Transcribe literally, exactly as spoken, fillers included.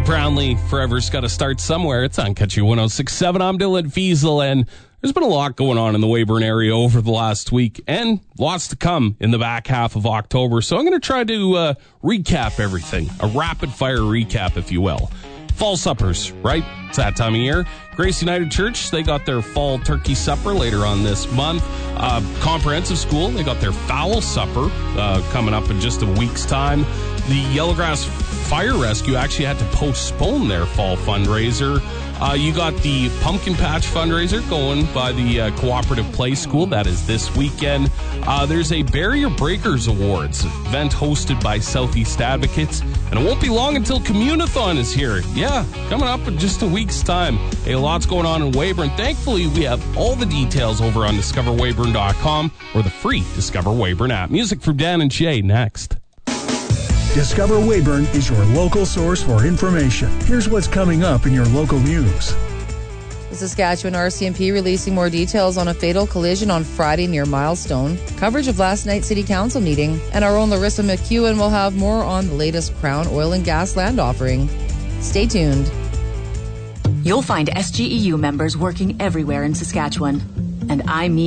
Brownlee, Forever's Got to Start Somewhere. It's on Country one oh six point seven. I'm Dylan Fiesel, and there's been a lot going on in the Weyburn area over the last week, and lots to come in the back half of October. So I'm going to try to uh, recap everything, a rapid-fire recap, if you will. Fall suppers, right? It's that time of year. Grace United Church, they got their fall turkey supper later on this month. Uh, Comprehensive School, they got their fowl supper uh, coming up in just a week's time. The Yellowgrass Fire Rescue actually had to postpone their fall fundraiser. Uh, you got the Pumpkin Patch fundraiser going by the uh, Cooperative Play School. That is this weekend. Uh, there's a Barrier Breakers Awards event hosted by Southeast Advocates. And it won't be long until Communathon is here. Yeah, coming up in just a week's time. Hey, a lot's going on in Weyburn. Thankfully, we have all the details over on discover weyburn dot com or the free Discover Weyburn app. Music from Dan and Shay next. Discover Weyburn is your local source for information. Here's what's coming up in your local news. The Saskatchewan R C M P releasing more details on a fatal collision on Friday near Milestone. Coverage of last night's City Council meeting. And our own Larissa McEwen will have more on the latest Crown Oil and Gas land offering. Stay tuned. You'll find S G E U members working everywhere in Saskatchewan. And I mean